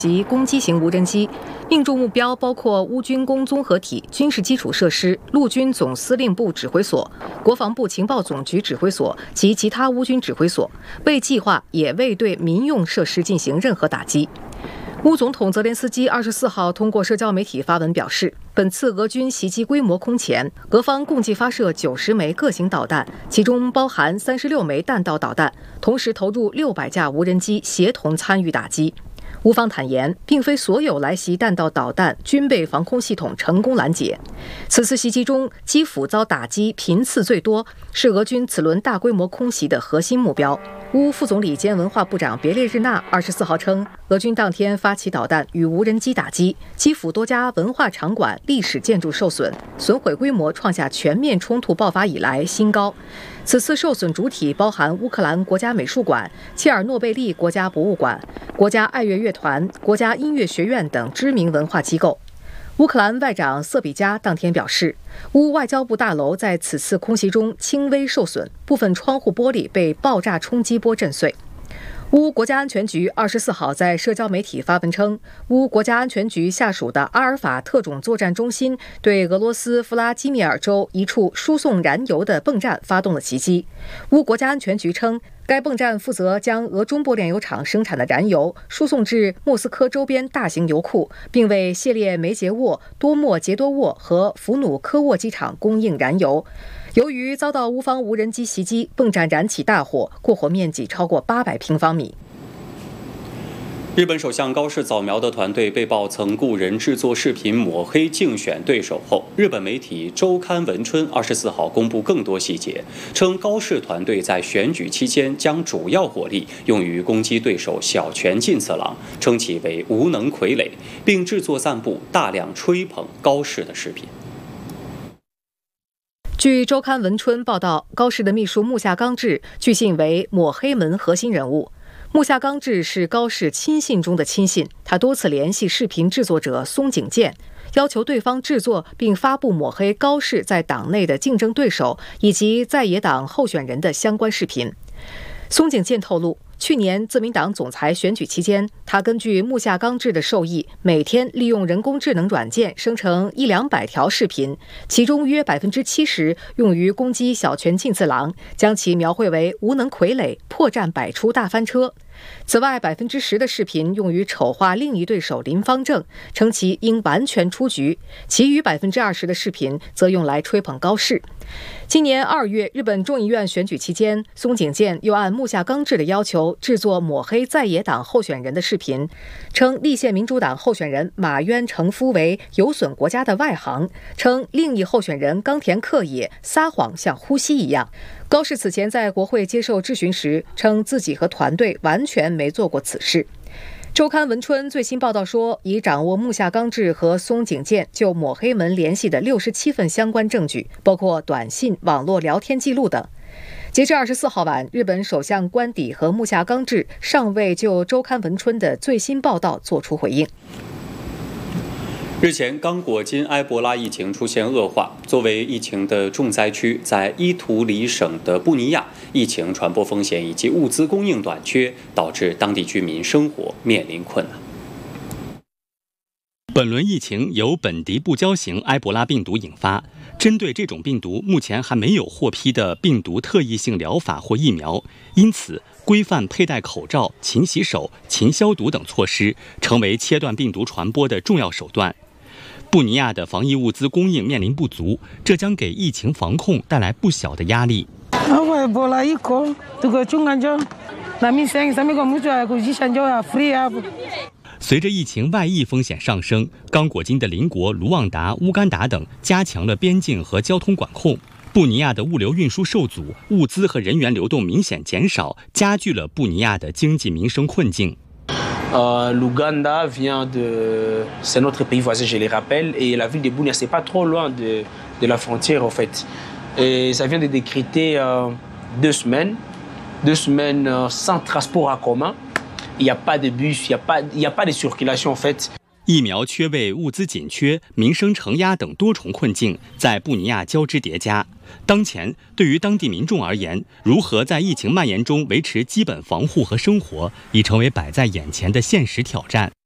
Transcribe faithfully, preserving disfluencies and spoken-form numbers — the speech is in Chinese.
及攻击型无人机，命中目标包括乌军工综合体、军事基础设施、陆军总司令部指挥所、国防部情报总局指挥所及其他乌军指挥所，未计划也未对民用设施进行任何打击。乌总统泽连斯基二十四号通过社交媒体发文表示，本次俄军袭击规模空前，俄方共计发射九十枚各型导弹，其中包含三十六枚弹道导弹，同时投入六百架无人机协同参与打击。乌方坦言，并非所有来袭弹道导弹均被防空系统成功拦截。此次袭击中，基辅遭打击频次最多，是俄军此轮大规模空袭的核心目标。乌副总理兼文化部长别列日纳二十四号称，俄军当天发起导弹与无人机打击，基辅多家文化场馆、历史建筑受损，损毁规模创下全面冲突爆发以来新高。此次受损主体包含乌克兰国家美术馆、切尔诺贝利国家博物馆、国家爱乐乐团、国家音乐学院等知名文化机构。乌克兰外长瑟比加当天表示，乌外交部大楼在此次空袭中轻微受损，部分窗户玻璃被爆炸冲击波震碎。乌国家安全局二十四号在社交媒体发文称，乌国家安全局下属的阿尔法特种作战中心对俄罗斯弗拉基米尔州一处输送燃油的泵站发动了袭击。乌国家安全局称，该泵站负责将俄中波炼油厂生产的燃油输送至莫斯科周边大型油库，并为谢列梅捷沃、多莫捷多沃和弗努科沃机场供应燃油。由于遭到乌方无人机袭击，泵站燃起大火，过火面积超过八百平方米。 日本首相高市早苗的团队被曝曾雇人制作视频抹黑竞选对手后，日本媒体周刊文春二十四号公布更多细节，称高市团队在选举期间将主要火力用于攻击对手小泉进次郎，称其为无能傀儡，并制作散布大量吹捧高市的视频。 据周刊文春报道，高市的秘书木下刚志据信为抹黑门核心人物。木下刚志是高市亲信中的亲信，他多次联系视频制作者松井健，要求对方制作并发布抹黑高市在党内的竞争对手以及在野党候选人的相关视频。松井健透露，去年自民党总裁选举期间，他根据木下刚志的授意，每天利用人工智能软件生成一两百条视频，其中约百分之七十用于攻击小泉进次郎，将其描绘为无能傀儡、破绽百出大翻车。此外，百分之十的视频用于丑化另一对手林芳正，称其应完全出局；其余百分之二十的视频则用来吹捧高市。今年二月，日本众议院选举期间，松井健又按木下刚志的要求制作抹黑在野党候选人的视频，称立宪民主党候选人马渊成夫为有损国家的外行，称另一候选人冈田克也撒谎像呼吸一样。高市此前在国会接受质询时，称自己和团队完全没做过此事。周刊文春最新报道说，已掌握木下刚志和松井健就抹黑门联系的六十七份相关证据，包括短信、网络聊天记录等。截至二十四号晚，日本首相官邸和木下刚志尚未就周刊文春的最新报道作出回应。 日前，刚果金埃博拉疫情出现恶化，作为疫情的重灾区，在伊图里省的布尼亚，疫情传播风险以及物资供应短缺，导致当地居民生活面临困难。 本轮疫情由本迪布胶型埃博拉病毒引发，针对这种病毒，目前还没有获批的病毒特异性疗法或疫苗，因此规范佩戴口罩、勤洗手、勤消毒等措施，成为切断病毒传播的重要手段。布尼亚的防疫物资供应面临不足，这将给疫情防控带来不小的压力。随着疫情外溢风险上升，刚果金的邻国卢旺达、乌干达等加强了边境和交通管控。布尼亚的物流运输受阻，物资和人员流动明显减少，加剧了布尼亚的经济民生困境。 Euh, L'Ouganda vient de... C'est notre pays voisin, je les rappelle, et la ville de Bunia, c'est pas trop loin de, de la frontière, en fait. Et ça vient de décréter euh, deux semaines, deux semaines euh, sans transport en commun. Il n'y a pas de bus, il n'y a pas, il n'y a pas de circulation, en fait. 疫苗缺位、物资紧缺、民生承压等多重困境在布尼亚交织叠加。当前，对于当地民众而言，如何在疫情蔓延中维持基本防护和生活，已成为摆在眼前的现实挑战。